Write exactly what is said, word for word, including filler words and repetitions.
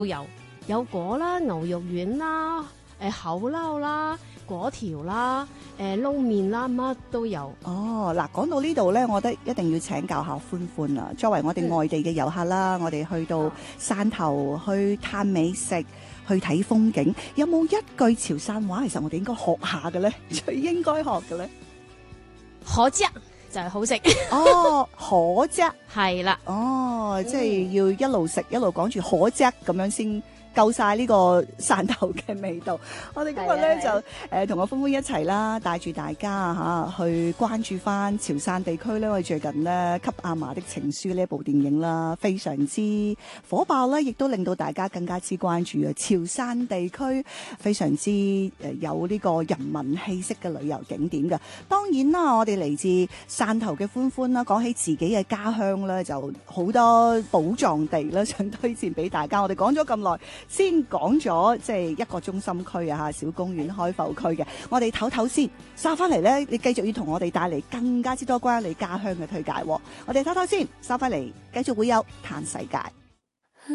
有，有果啦、牛肉丸啦、誒口撈啦、果條啦、誒撈麵啦，乜都有。 哦，嗱，講到呢度咧，我覺得一定要請教下歡歡啦。作為我哋外地嘅遊客啦，嗯、我哋去到汕頭去嘆美食、去睇風景，有冇一句潮汕話其實我哋應該學下嘅咧？最應該學嘅咧？ 可啫就係好食。 哦，可啫係啦。 哦，嗯、即係要一路食一路講住可啫咁樣先夠晒呢個汕頭嘅味道。我哋今日咧就誒同阿歡歡一齊啦，帶住大家嚇去關注翻潮汕地區咧。我哋最近呢，《給阿嫲的情書》呢一部電影啦，非常之火爆啦，亦都令到大家更加之關注啊！潮汕地區非常之誒有呢個人民氣息嘅旅遊景點嘅。當然啦，我哋嚟自汕頭嘅歡歡啦，講起自己嘅家鄉咧，就好多寶藏地啦，想推薦俾大家。我哋講咗咁耐。先講咗即係一個中心區啊，小公園開埠區嘅，我哋唞唞先，收翻嚟咧，你繼續要同我哋帶嚟更加之多關於你家鄉嘅推介。我哋唞唞先，收翻嚟繼續會有嘆世界。